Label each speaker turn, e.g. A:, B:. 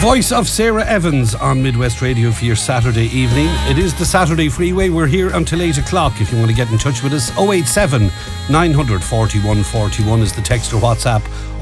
A: voice of Sarah Evans on Midwest Radio for your Saturday evening. It is the Saturday Freeway. We're here until 8 o'clock if you want to get in touch with us. 087 900 4141 is the text or WhatsApp.